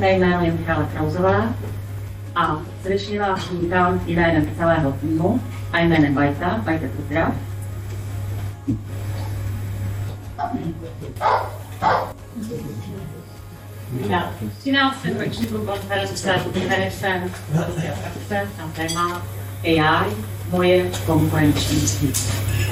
mé jméno je Michala Krauzová a srdečně vás vítám jménem celého týmu a jménem Bajta Pozdrav. Na 13. ročníku konference Inheritance tam téma AI, moje konkurenční síť.